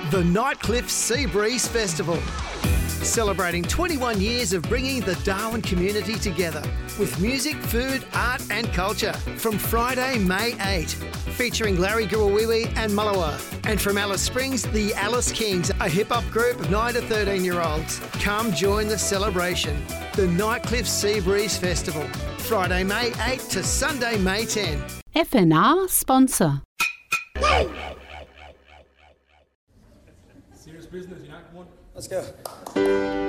the Nightcliff Seabreeze Festival. Celebrating 21 years of bringing the Darwin community together with music, food, art and culture from Friday, May 8, featuring Larry Gurawiwi and Mullawa. And from Alice Springs, the Alice Kings, a hip-hop group of 9 to 13-year-olds. Come join the celebration. The Nightcliff Seabreeze Festival, Friday, May 8 to Sunday, May 10. FNR sponsor. Serious business, you know, come on. Let's go.